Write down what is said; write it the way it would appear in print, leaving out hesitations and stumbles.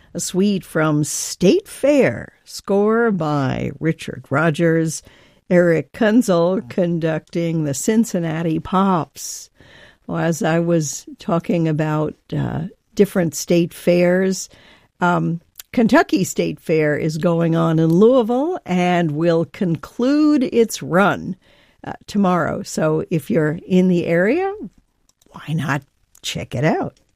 a suite from State Fair, score by Richard Rodgers, Eric Kunzel conducting the Cincinnati Pops. Well, as I was talking about different state fairs, Kentucky State Fair is going on in Louisville and will conclude its run tomorrow. So if you're in the area, why not check it out?